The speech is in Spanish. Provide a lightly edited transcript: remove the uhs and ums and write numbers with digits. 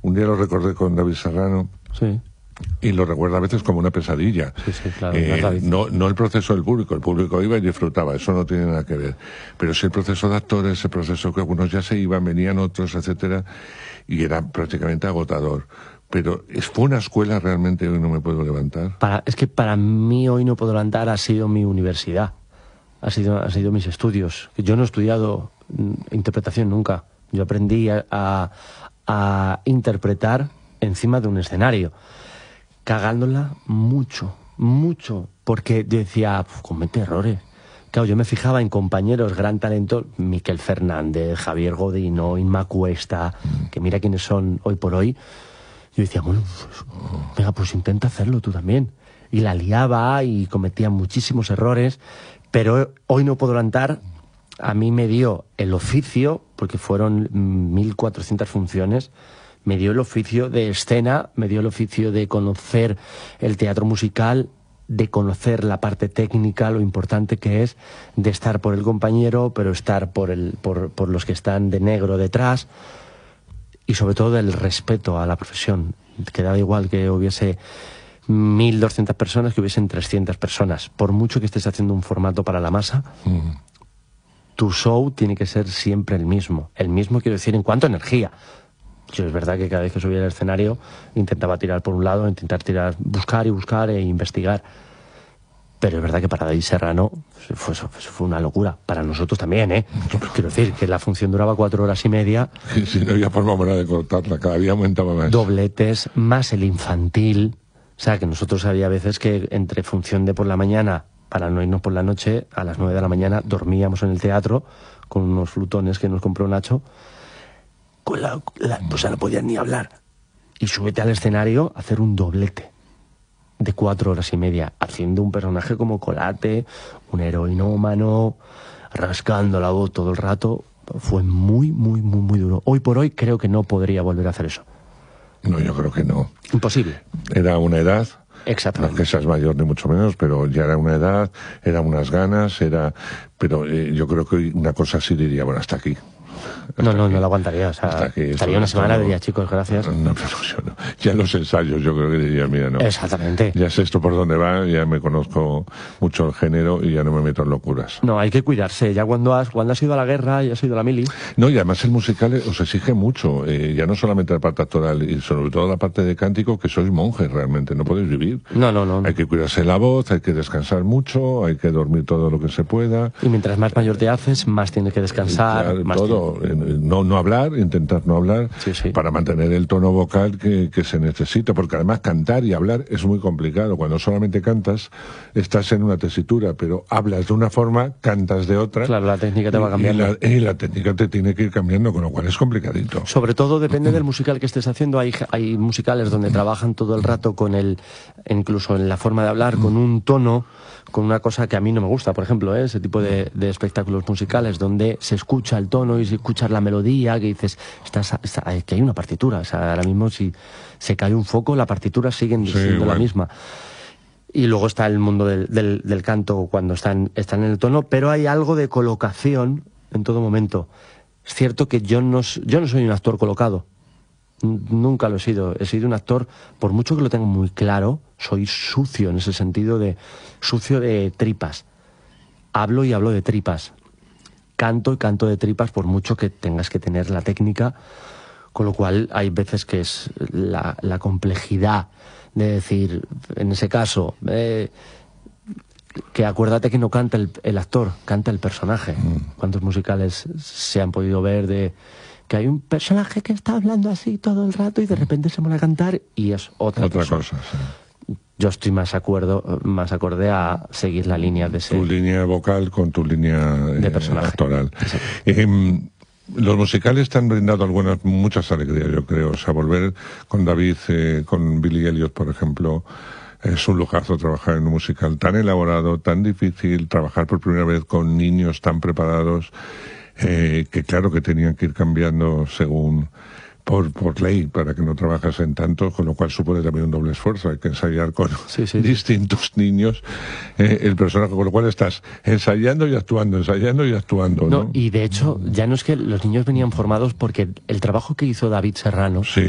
un día lo recordé con David Serrano. Sí. Y lo recuerdo a veces como una pesadilla. Sí, claro. No el proceso del público. El público iba y disfrutaba, eso no tiene nada que ver. Pero sí el proceso de actores, el proceso que algunos ya se iban, venían otros, etcétera, y era prácticamente agotador. Pero fue una escuela realmente, hoy no me puedo levantar. Es que para mí Hoy no puedo levantar ha sido mi universidad, ha sido mis estudios. Yo no he estudiado interpretación nunca. Yo aprendí a interpretar encima de un escenario, cagándola mucho, porque yo decía, comete errores. Claro, yo me fijaba en compañeros, gran talento, Miquel Fernández, Javier Godino, Inma Cuesta, que mira quiénes son hoy por hoy. Yo decía, bueno, venga, pues intenta hacerlo tú también. Y la liaba y cometía muchísimos errores, pero Hoy no puedo levantar a mí me dio el oficio, porque fueron 1400 funciones, me dio el oficio de escena, me dio el oficio de conocer el teatro musical, de conocer la parte técnica, lo importante que es, de estar por el compañero, pero estar por los que están de negro detrás, y sobre todo del respeto a la profesión, que daba igual que hubiese 1200 personas, que hubiesen 300 personas. Por mucho que estés haciendo un formato para la masa, tu show tiene que ser siempre el mismo. El mismo, quiero decir, en cuanto a energía. Yo es verdad que cada vez que subía al escenario intentaba tirar por un lado, buscar e investigar. Pero es verdad que para David Serrano fue una locura. Para nosotros también, ¿eh? Quiero decir, que la función duraba 4 horas y media. Y si no había forma buena de cortarla, cada día aumentaba más. Dobletes, más el infantil. O sea, que nosotros había veces que entre función de por la mañana, para no irnos por la noche, a las 9 de la mañana dormíamos en el teatro con unos flutones que nos compró Nacho. Pues no podían ni hablar. Y súbete al escenario a hacer un doblete de 4 horas y media, haciendo un personaje como Colate, un heroinómano, rascando la voz todo el rato. Fue muy duro. Hoy por hoy creo que no podría volver a hacer eso. No, yo creo que no. Imposible. Era una edad. Exactamente. No que seas mayor ni mucho menos, pero ya era una edad, eran unas ganas, pero yo creo que una cosa sí diría, bueno, hasta aquí. No lo aguantaría, o sea, estaría una semana, diría, chicos, gracias. No, pero yo no. Ya en los ensayos yo creo que diría, mira, no. Exactamente. Ya sé esto por dónde va, ya me conozco mucho el género y ya no me meto en locuras. No, hay que cuidarse, ya cuando has ido a la guerra, ya has ido a la mili. No, y además el musical os exige mucho, ya no solamente la parte actoral, y sobre todo la parte de cántico, que sois monjes realmente, no podéis vivir. No. Hay que cuidarse la voz, hay que descansar mucho, hay que dormir todo lo que se pueda. Y mientras más mayor te haces, más tienes que descansar. Claro, más todo. No hablar, intentar no hablar, sí. para mantener el tono vocal que se necesita, porque además cantar y hablar es muy complicado. Cuando solamente cantas, estás en una tesitura, pero hablas de una forma, cantas de otra. Claro, la técnica te va cambiando. Y la técnica te tiene que ir cambiando, con lo cual es complicadito. Sobre todo depende del musical que estés haciendo. Hay musicales donde trabajan todo el rato incluso en la forma de hablar, con un tono, con una cosa que a mí no me gusta, por ejemplo, ese tipo de espectáculos musicales donde se escucha el tono y se escucha la melodía, que dices, que hay una partitura. O sea, ahora mismo si se cae un foco, la partitura sigue siendo la misma. Y luego está el mundo del canto cuando están en el tono, pero hay algo de colocación en todo momento. Es cierto que yo no soy un actor colocado. Nunca lo he sido. He sido un actor, por mucho que lo tenga muy claro, soy sucio en ese sentido, sucio de tripas. Hablo de tripas. Canto de tripas, por mucho que tengas que tener la técnica, con lo cual hay veces que es la complejidad de decir, en ese caso, que acuérdate que no canta el actor, canta el personaje. ¿Cuántos musicales se han podido ver que hay un personaje que está hablando así todo el rato y de repente se pone a cantar y es otra cosa? Sí. Yo estoy más acorde a seguir la línea de tu línea vocal con tu línea de personaje actoral. Los musicales te han brindado muchas alegrías, yo creo. O sea, volver con David, con Billy Elliot, por ejemplo, es un lujazo trabajar en un musical tan elaborado, tan difícil, trabajar por primera vez con niños tan preparados, que claro que tenían que ir cambiando según por ley, para que no trabajas en tanto, con lo cual supone también un doble esfuerzo. Hay que ensayar con distintos niños el personaje, con lo cual estás ensayando y actuando, ¿no? Y de hecho, ya no es que los niños venían formados, porque el trabajo que hizo David Serrano